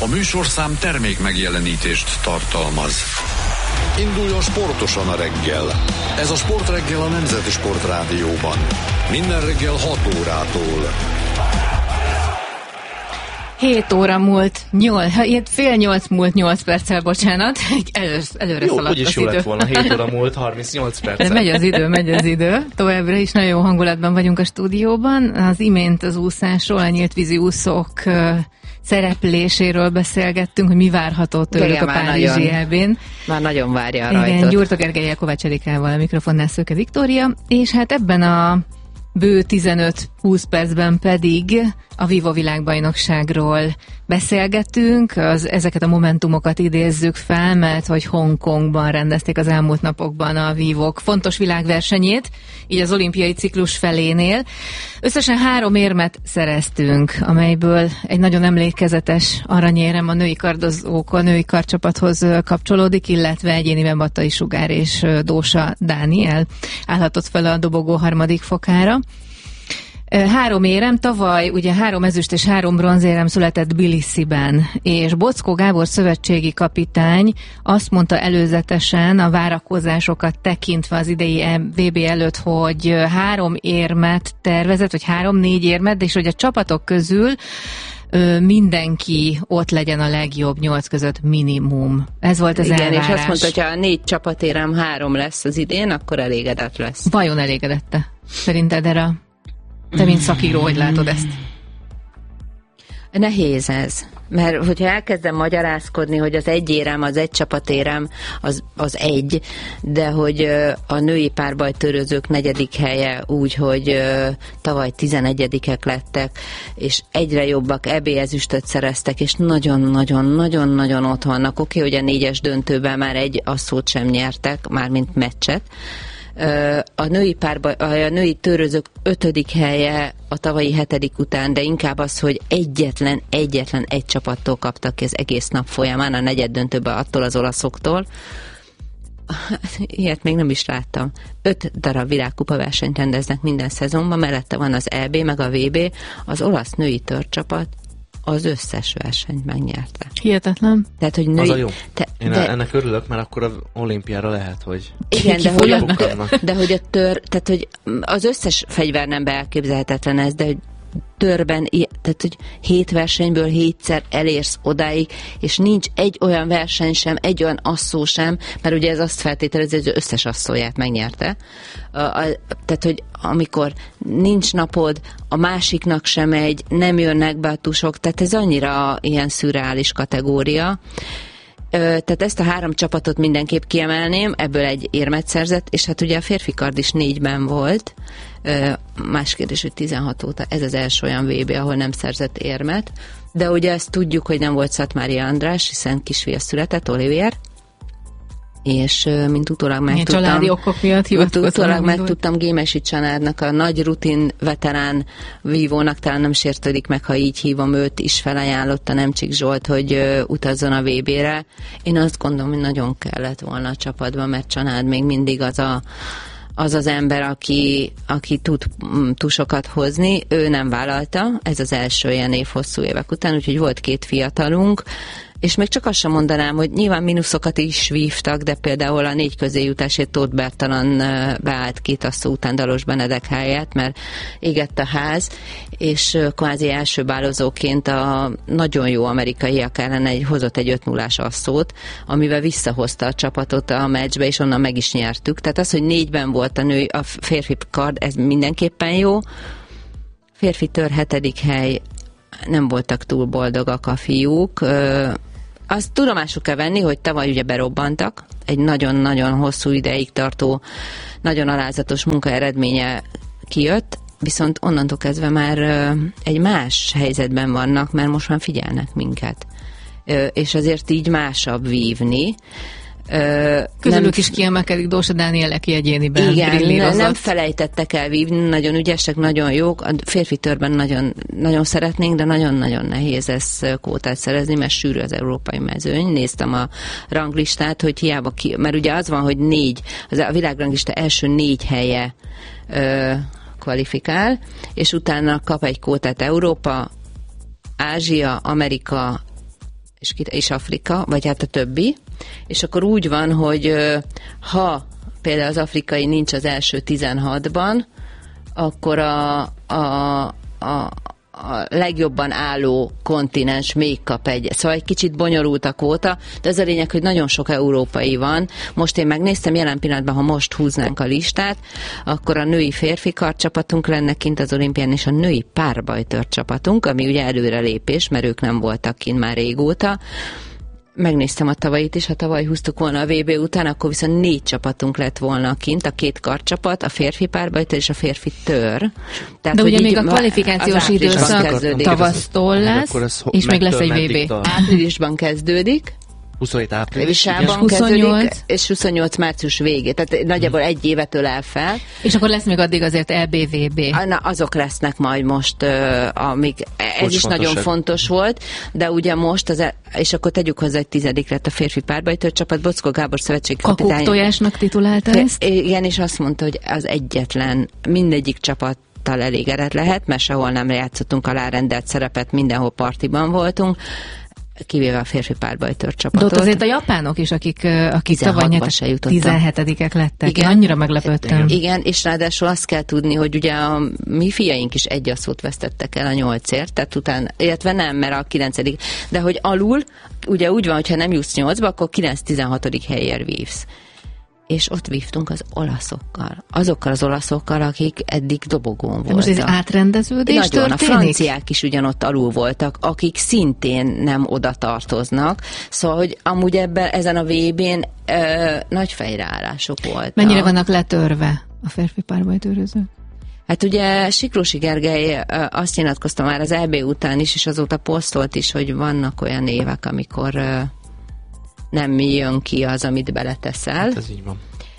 A műsorszám termék megjelenítést tartalmaz. Induljon sportosan a reggel. Ez a Sportreggel a Nemzeti Sportrádióban. Minden reggel 6 órától. 7 óra múlt, fél 8 múlt 8 perccel, bocsánat. Előre jó, szaladt az idő. Jó, úgyis jó lett volna, 7 óra múlt 38 perccel. De megy az idő. Továbbra is nagyon jó hangulatban vagyunk a stúdióban. Az imént az úszásról, a nyílt vízi úszók szerepléséről beszélgettünk, hogy mi várható tőlük a Párizsi EB-n. Már nagyon várja a rajtot. Igen, Gyurta Gergellyel, Kovács Erikával, a mikrofonnál Szőke Viktória, és hát ebben a bő 15-20 percben pedig a Vívó világbajnokságról beszélgetünk, ezeket a momentumokat idézzük fel, mert hogy Hongkongban rendezték az elmúlt napokban a vívók fontos világversenyét, így az olimpiai ciklus felénél. Összesen 3 érmet szereztünk, amelyből egy nagyon emlékezetes aranyérem a női kardozók, a női karcsapathoz kapcsolódik, illetve egyéniben Battai Sugár és Dósa Dániel állhatott fel a dobogó 3. fokára. 3 érem, tavaly ugye 3 ezüst és 3 bronzérem született Tbilisiben, és Boczkó Gábor szövetségi kapitány azt mondta előzetesen a várakozásokat tekintve az idei VB előtt, hogy 3 érmet tervezett, vagy 3-4 érmet, és hogy a csapatok közül mindenki ott legyen a legjobb 8 között minimum. Ez volt az elvárás. Igen, és azt mondta, hogy ha 4 csapatérem 3 lesz az idén, akkor elégedett lesz. Vajon elégedette? Szerinted erre? Te, mint szakíró, hogy látod ezt? Nehéz ez. Mert hogyha elkezdem magyarázkodni, hogy az egy érem, az egy csapatérem, az egy, de hogy a női párbajtőrözők 4. helye úgy, hogy tavaly 11-ek lettek, és egyre jobbak, EB ezüstöt szereztek, és nagyon-nagyon ott vannak. Oké, hogy a 4-es döntőben már egy asszót sem nyertek, mármint meccset. A női törőzők 5. helye a tavalyi 7. után, de inkább az, hogy egyetlen egy csapattól kaptak ki az egész nap folyamán, a 4. döntőben attól az olaszoktól. Ilyet még nem is láttam. 5 darab világkupa versenyt rendeznek minden szezonban, mellette van az EB, meg a VB. Az olasz női törcsapat az összes versenyt megnyerte. Hihetetlen. Tehát, hogy az a jó. Ennek örülök, mert akkor az olimpiára lehet, hogy igen, de hogy tehát, hogy az összes fegyvernemben elképzelhetetlen ez, de hogy törben, tehát, hogy 7 versenyből 7-szer elérsz odáig, és nincs egy olyan verseny sem, egy olyan asszó sem, mert ugye ez azt feltételezi, hogy az összes asszóját megnyerte. Tehát, hogy amikor nincs napod, a másiknak sem egy, nem jönnek be a tusok, tehát ez annyira ilyen szürreális kategória. Tehát ezt a 3 csapatot mindenképp kiemelném, ebből egy érmet szerzett, és hát ugye a férfi kard is 4-ben volt, más kérdés, hogy 16 óta ez az első olyan VB, ahol nem szerzett érmet, de ugye ezt tudjuk, hogy nem volt Szatmári András, hiszen kisfia született, Olivier, és mint utólag megtudtam, családi okok miatt utólag megtudtam, Gémesi Csanádnak, a nagy rutin veterán vívónak, talán nem sértődik meg, ha így hívom őt, is felajánlotta Nemcsik Zsolt, hogy utazzon a VB-re. Én azt gondolom, hogy nagyon kellett volna a csapatban, mert Csanád még mindig az ember, aki tud tusokat hozni, ő nem vállalta, ez az első ilyen év hosszú évek után, úgyhogy volt 2 fiatalunk, és még csak azt sem mondanám, hogy nyilván mínuszokat is vívtak, de például a 4 közéjutásért Tóth Bertalan beállt 2 asszó után Dalos Benedek helyett, mert égett a ház, és kvázi első bálozóként a nagyon jó amerikaiak ellen hozott egy 5-0-ás asszót, amivel visszahozta a csapatot a meccsbe, és onnan meg is nyertük. Tehát az, hogy 4-ben volt a férfi kard, ez mindenképpen jó. Férfi tör 7. hely, nem voltak túl boldogak a fiúk. Azt tudomásuk kell venni, hogy tavaly ugye berobbantak, egy nagyon-nagyon hosszú ideig tartó, nagyon alázatos munka eredménye kijött, viszont onnantól kezdve már egy más helyzetben vannak, mert most már figyelnek minket. És azért így másabb vívni. Közülük is kiemelkedik Dósa Dániel, aki egyéniben igen, nem felejtettek el vívni, nagyon ügyesek, nagyon jók. A férfi törben nagyon, nagyon szeretnénk, de nagyon-nagyon nehéz ezt kvótát szerezni, mert sűrű az európai mezőny. Néztem a ranglistát, hogy hiába mert ugye az van, hogy a világranglista első 4 helye kvalifikál, és utána kap egy kvótát Európa, Ázsia, Amerika és Afrika, vagy hát a többi, és akkor úgy van, hogy ha például az afrikai nincs az első 16-ban, akkor a legjobban álló kontinens még kap egy. Szóval egy kicsit bonyolult a kvóta, de az a lényeg, hogy nagyon sok európai van. Most én megnéztem, jelen pillanatban, ha most húznánk a listát, akkor a női férfi karcsapatunk lenne kint az olimpián, és a női párbajtőr csapatunk, ami ugye előrelépés, mert ők nem voltak kint már régóta. Megnéztem a tavalyit is, ha tavaly húztuk volna a VB után, akkor viszont 4 csapatunk lett volna kint, a 2 karcsapat, a férfi párbajtőr és a férfi tör. Tehát, de ugye még a kvalifikációs időszak tavasztól lesz, és még lesz egy VB. Áprilisban kezdődik. 27 áprilisában kezdődik, és 28 március végé. Tehát nagyjából egy évet ölel fel. És akkor lesz még addig azért EB-VB. Na, azok lesznek majd most, amíg ez is nagyon fontos volt, de ugye most, és akkor tegyük hozzá, egy 10. lett a férfi párbajtőr csapat, Bockó Gábor szövetségkapitány. Kakuktojásnak titulálta ezt? Igen, és azt mondta, hogy az egyetlen, mindegyik csapattal elégedett lehet, mert sehol nem játszottunk alárendelt szerepet, mindenhol partiban voltunk, kivéve a férfi párbajtőr csapatot. De ott azért a japánok is, akik tavaly 17-ek lettek. Igen, annyira meglepődtem. Igen, és ráadásul azt kell tudni, hogy ugye a mi fiaink is egy asszót vesztettek el a 8-ért, tehát utána, illetve nem, mert a 9. De hogy alul, ugye úgy van, hogyha nem jutsz 8-ba, akkor 9-16. helyért vívsz. És ott vívtunk az olaszokkal. Azokkal az olaszokkal, akik eddig dobogón voltak. De most ez átrendeződés nagyon, történik? A franciák is ugyanott alul voltak, akik szintén nem oda tartoznak. Szóval, hogy amúgy ezen a VB-n nagy fejreállások voltak. Mennyire vannak letörve a férfi párbajtőrözők? Hát ugye Siklósi Gergely azt nyilatkozta már az EB után is, és azóta posztolt is, hogy vannak olyan évek, amikor nem jön ki az, amit beleteszel. Hát ez így van.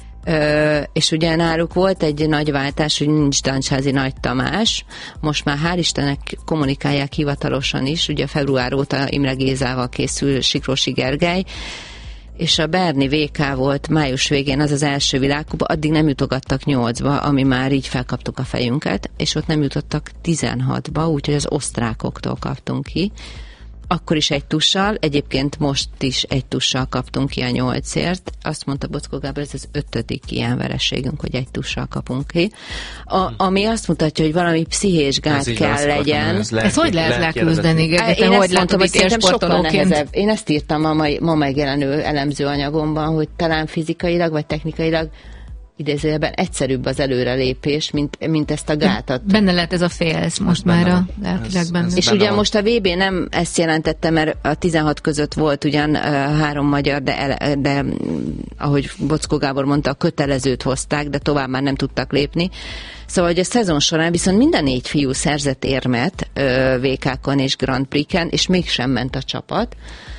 És ugye náluk volt egy nagy váltás, hogy nincs Dancsázi Nagy Tamás. Most már hál' Istennek kommunikálják hivatalosan is, ugye február óta Imre Gézával készül Siklósi Gergely, és a berni VK volt május végén, az az első világkupa, addig nem jutogattak 8-ba, ami már így felkaptuk a fejünket, és ott nem jutottak 16-ba, úgyhogy az osztrákoktól kaptunk ki. Akkor is egy tussal, egyébként most is egy tussal kaptunk ki a 8-ért. Azt mondta Bockó Gábor, ez az 5. ilyen vereségünk, hogy egy tussal kapunk ki. Ami azt mutatja, hogy valami pszichés gát kell legyen. Ezt hogy lehet leküzdeni? Én ezt mondtam, hogy szerintem sokkal nehezebb. Én ezt írtam ma megjelenő elemző anyagomban, hogy talán fizikailag vagy technikailag idézőjelben egyszerűbb az előrelépés, mint ezt a gátat. Benne lehet ez a félsz most már a lelkileg benne. És ugye most a VB nem ezt jelentette, mert a 16 között volt ugyan 3 magyar, de ahogy Bockó Gábor mondta, a kötelezőt hozták, de tovább már nem tudtak lépni. Szóval, hogy a szezon során viszont minden 4 fiú szerzett érmet VK-kon és Grand Prix-en, és mégsem ment a csapat.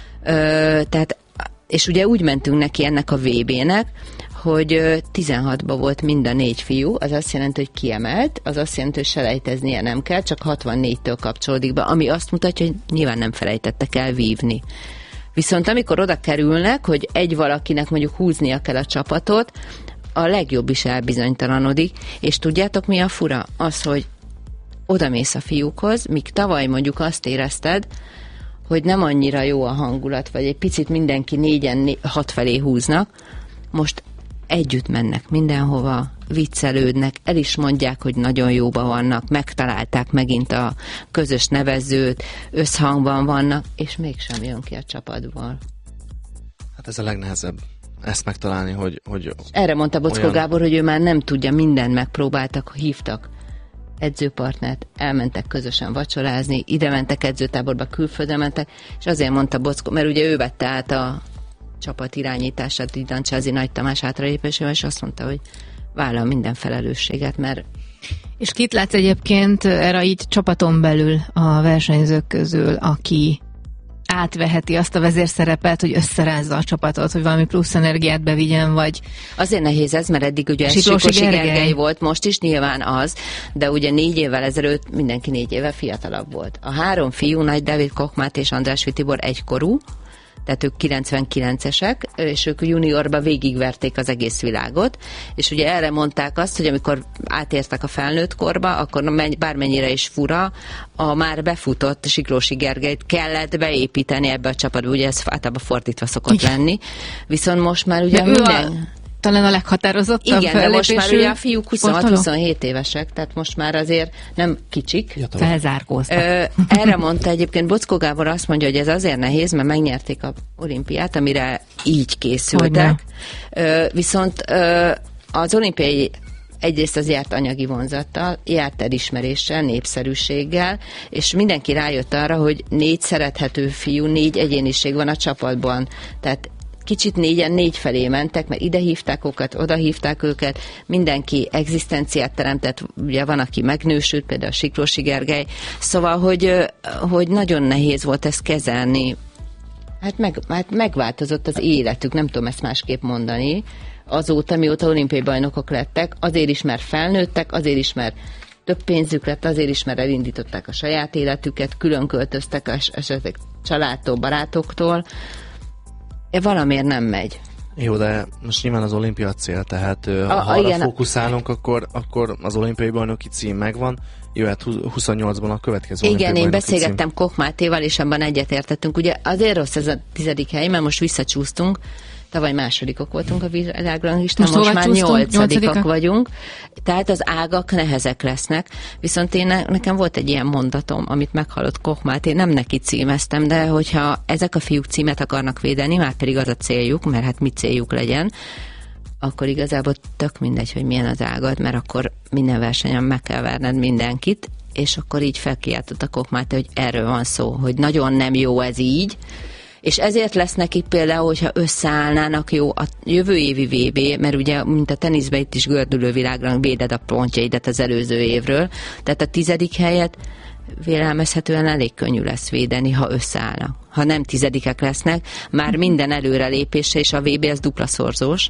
Tehát, és ugye úgy mentünk neki ennek a VB-nek, hogy 16-ban volt mind a 4 fiú, az azt jelenti, hogy kiemelt, az azt jelenti, hogy selejteznie nem kell, csak 64-től kapcsolódik be, ami azt mutatja, hogy nyilván nem felejtettek el vívni. Viszont amikor oda kerülnek, hogy egy valakinek mondjuk húznia kell a csapatot, a legjobb is elbizonytalanodik, és tudjátok mi a fura? Az, hogy odamész a fiúkhoz, míg tavaly mondjuk azt érezted, hogy nem annyira jó a hangulat, vagy egy picit mindenki 4-en 6 felé húznak, most együtt mennek mindenhova, viccelődnek, el is mondják, hogy nagyon jóban vannak, megtalálták megint a közös nevezőt, összhangban vannak, és mégsem jön ki a csapatból. Hát ez a legnehezebb, ezt megtalálni, hogy erre mondta Bockó Gábor, hogy ő már nem tudja, mindent megpróbáltak, hívtak edzőpartnert, elmentek közösen vacsorázni, ide mentek edzőtáborba, külföldre mentek, és azért mondta Bockó, mert ugye ő vette át a csapat irányítását, így Dancsázi Nagy Tamás hátralépésével, és azt mondta, hogy vállal minden felelősséget, mert... És kit látsz egyébként erre így csapaton belül a versenyzők közül, aki átveheti azt a vezérszerepet, hogy összerázza a csapatot, hogy valami plusz energiát bevigyen, vagy... Azért nehéz ez, mert eddig ugye Siklósi Gergely volt, most is nyilván az, de ugye 4 évvel ezelőtt mindenki 4 éve fiatalabb volt. A 3 fiú, Nagy Dávid, Koch Máté és András Tibor egykorú, tehát ők 99-esek, és ők juniorba végigverték az egész világot, és ugye erre mondták azt, hogy amikor átértek a felnőtt korba, akkor bármennyire is fura, a már befutott Siklósi Gergelyt kellett beépíteni ebbe a csapatba, ugye ez általában fordítva szokott lenni, viszont most már ugye talán a leghatározottabb igen, de most már ugye a fiúk 26-27 évesek, tehát most már azért nem kicsik. Felzárkóztak. Erre mondta egyébként Bockó Gábor, azt mondja, hogy ez azért nehéz, mert megnyerték a olimpiát, amire így készültek. Viszont az olimpiai egyrészt az járt anyagi vonzattal, járt elismeréssel, népszerűséggel, és mindenki rájött arra, hogy 4 szerethető fiú, 4 egyéniség van a csapatban. Tehát kicsit 4-en 4 felé mentek, mert ide hívták őket, oda hívták őket, mindenki egzisztenciát teremtett, ugye van, aki megnősült, például a Siklósi Gergely, szóval, hogy nagyon nehéz volt ezt kezelni. Hát megváltozott az életük, nem tudom ezt másképp mondani, azóta, mióta olimpiai bajnokok lettek, azért is, mert felnőttek, azért is, mert több pénzük lett, azért is, mert elindították a saját életüket, külön költöztek esetleg családtól, barátoktól, valamiért nem megy. Jó, de most nyilván az olimpia cél, tehát ha arra fókuszálunk, akkor az olimpiai bajnoki cím megvan, jöhet 28-ban a következő olimpiai igen, én bajnoki beszélgettem cím. Koch Mátéval, és abban egyetértettünk. Ugye azért rossz ez a 10. hely, mert most visszacsúsztunk, tavaly másodikok voltunk a világranglistán, most már 8-ak vagyunk, tehát az ágak nehezek lesznek, viszont nekem volt egy ilyen mondatom, amit meghallott Koch Máté, nem neki címeztem, de hogyha ezek a fiúk címet akarnak védeni, már pedig az a céljuk, mert hát mi céljuk legyen, akkor igazából tök mindegy, hogy milyen az ágad, mert akkor minden versenyen meg kell verned mindenkit, és akkor így felkiáltott a Koch Máté, hogy erről van szó, hogy nagyon nem jó ez így, és ezért lesz nekik például, hogyha összeállnának jó a jövő évi VB, mert ugye, mint a teniszben itt is gördülő világra véded a pontjaidat az előző évről, tehát a 10. helyet vélelmezhetően elég könnyű lesz védeni, ha összeállnak. Ha nem 10. lesznek, már minden előrelépése, és a VB az dupla szorzós.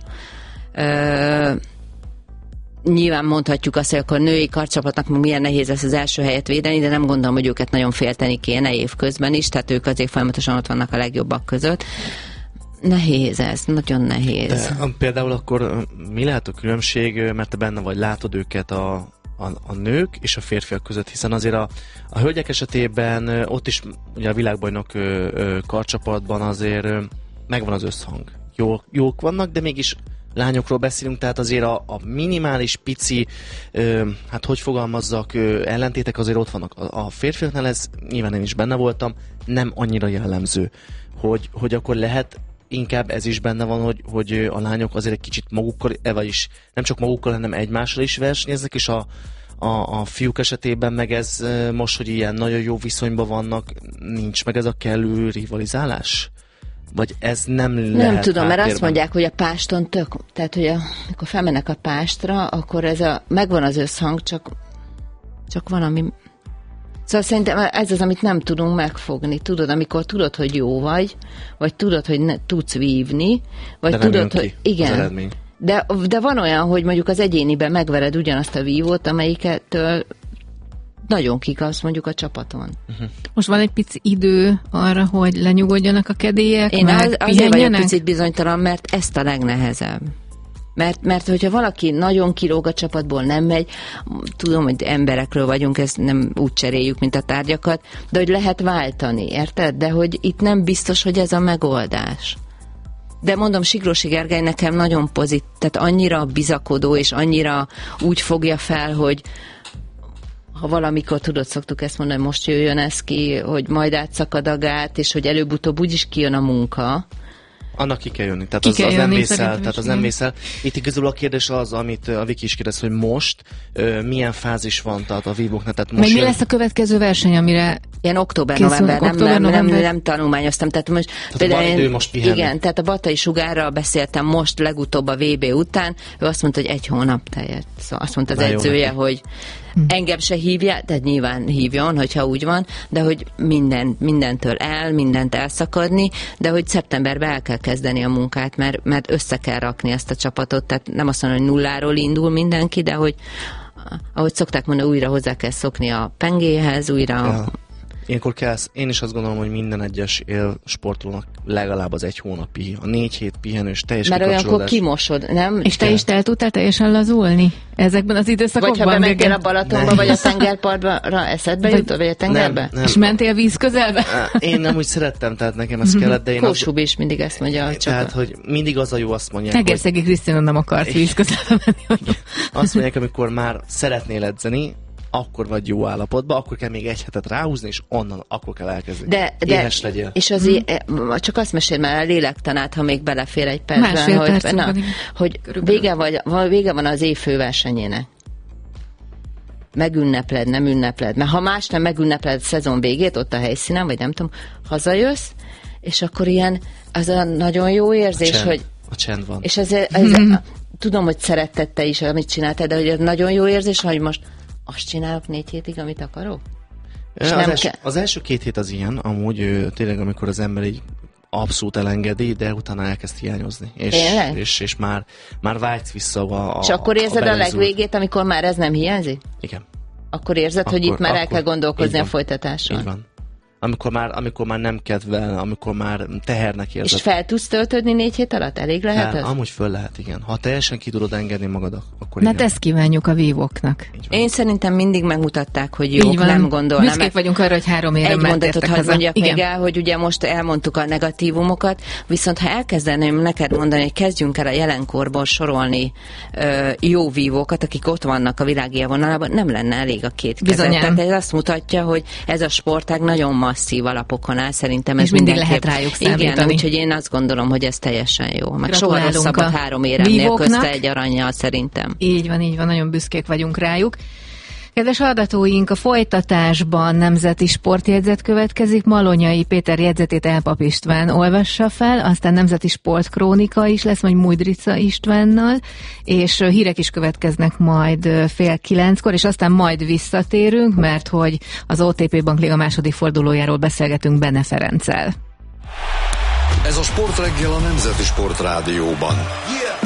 Nyilván mondhatjuk azt, hogy akkor női karcsapatnak milyen nehéz lesz az első helyet védeni, de nem gondolom, hogy őket nagyon félteni kéne évközben is, tehát ők azért folyamatosan ott vannak a legjobbak között. Nehéz ez, nagyon nehéz. De például akkor mi lehet a különbség, mert te benne vagy, látod őket a nők és a férfiak között, hiszen azért a hölgyek esetében ott is ugye a világbajnok karcsapatban azért megvan az összhang. Jók vannak, de mégis lányokról beszélünk, tehát azért a minimális, pici, hát hogy fogalmazzak, ellentétek azért ott vannak. A férfiaknál ez, nyilván én is benne voltam, nem annyira jellemző, hogy akkor lehet, inkább ez is benne van, hogy a lányok azért egy kicsit magukkal, vagyis nem csak magukkal, hanem egymással is versenyeznek, és a fiúk esetében meg ez most, hogy ilyen nagyon jó viszonyban vannak, nincs meg ez a kellő rivalizálás? Vagy ez nem lehet? Nem tudom, mert azt mondják, hogy a páston tehát, hogy amikor felmennek a pástra, akkor megvan az összhang, csak valami. Szóval szerintem ez az, amit nem tudunk megfogni. Tudod, amikor tudod, hogy jó vagy tudod, hogy tudsz vívni, vagy de tudod, hogy igen. Az eredmény. De van olyan, hogy mondjuk az egyéniben megvered ugyanazt a vívót, amelyiket nagyon kikasz mondjuk a csapaton. Most van egy pici idő arra, hogy lenyugodjanak a kedélyek, én azért vagyok picit bizonytalan, mert ezt a legnehezebb. Mert hogyha valaki nagyon kilóg a csapatból, nem megy, tudom, hogy emberekről vagyunk, ezt nem úgy cseréljük, mint a tárgyakat, de hogy lehet váltani, érted? De hogy itt nem biztos, hogy ez a megoldás. De mondom, Siklósi Gergely nekem nagyon tehát annyira bizakodó, és annyira úgy fogja fel, hogy ha valamikor, tudod, szoktuk ezt mondani, hogy most jöjjön ez ki, hogy majd átszakad a gát, és hogy előbb-utóbb úgyis kijön a munka. Annak ki kell jönni, tehát az nem vészel, tehát az nem vészel. Itt igazából a kérdés az, amit a Viki is kérdez, hogy most milyen fázis van, tehát a vívóknál. Tehát most mi lesz a következő verseny, amire ilyen október-november, nem tanulmányoztam. Tehát most például most igen, tehát a Batai Sugárral beszéltem most legutóbb a VB után, ő azt mondta, hogy 1 hónap teljes. Szóval azt mondta az edzője, hogy engem se hívja, tehát nyilván hívjon, hogyha úgy van, de hogy mindentől mindent elszakadni, de hogy szeptemberben el kell kezdeni a munkát, mert össze kell rakni ezt a csapatot, tehát nem azt mondom, hogy nulláról indul mindenki, de hogy ahogy szokták mondani, újra hozzá kell szokni a pengéhez, újra Én is azt gondolom, hogy minden egyes élsportolónak legalább az 1 hónapi, a 4 hét pihenős teljes kikapcsolódás. Mert olyankor kimosod, nem? És te is el tudtál teljesen lazulni ezekben az időszakokban? Vagy ha bementél a Balatonba, vagy a tengerpartra, eszedbe jutott, vagy a tengerbe? Nem. És mentél víz közelbe? Én nem úgy szerettem, tehát nekem ez kellett, de én Kósub is mindig ezt mondja. Tehát, hogy mindig az a jó, azt mondják, Egerszegi Krisztina nem akart víz közelbe menni. Azt mondják, amikor már szeretnél edzeni, akkor vagy jó állapotban, akkor kell még 1 hetet ráhúzni, és onnan akkor kell elkezdeni. De éhes legyél. És azért, csak azt mesél már a lélektanát, ha még belefér egy percben, hogy vége van az év főversenyének. Megünnepled, nem ünnepled. Mert ha más nem megünnepled szezon végét, ott a helyszínen, vagy nem tudom, hazajössz, és akkor ilyen, az a nagyon jó érzés, A csend van. És ez tudom, hogy szeretted te is, amit csináltad, de hogy ez nagyon jó érzés, hogy most azt csinálok 4 hétig, amit akarok? Az első 2 hét az ilyen, amúgy tényleg, amikor az ember így abszolút elengedi, de utána elkezd hiányozni. És már vágysz vissza és akkor érzed a legvégét, amikor már ez nem hiányzik? Igen. Akkor érzed, hogy itt már el kell gondolkozni a folytatáson? Így van. Amikor már nem kedvel, amikor már tehernek érzed. És fel tudsz töltődni 4 hét alatt? Elég lehet ez? Amúgy föl lehet, igen. Ha teljesen ki tudod engedni magadat, akkor igen. Ezt kívánjuk a vívóknak. Én szerintem mindig megmutatták, hogy jók, nem gondolom. Büszkék vagyunk arra, hogy 3 éremmel tértek haza. Egy mondatot mondjak még el, hogy ugye most elmondtuk a negatívumokat, viszont ha elkezdeném neked mondani, hogy kezdjünk el a jelenkorból sorolni jó vívókat, akik ott vannak a világ élvonalában, nem lenne elég a 2 kezet. Tehát ez azt mutatja, hogy ez a sportág nagyon masszív alapokon áll, szerintem ez mindig lehet rájuk számítani. Igen, úgyhogy én azt gondolom, hogy ez teljesen jó. Meg soha rosszabb 3 éremnél közte egy arannyal szerintem. Így van, nagyon büszkék vagyunk rájuk. Kedves hallgatóink, a folytatásban nemzeti sportjegyzet következik. Malonyai Péter jegyzetét Elpap István olvassa fel, aztán nemzeti sportkrónika is lesz, majd Mújdrica Istvánnal, és hírek is következnek majd 8:30-kor, és aztán majd visszatérünk, mert hogy az OTP Bankliga második fordulójáról beszélgetünk Benne Ferenccel. Ez a Sportreggel a Nemzeti Sportrádióban.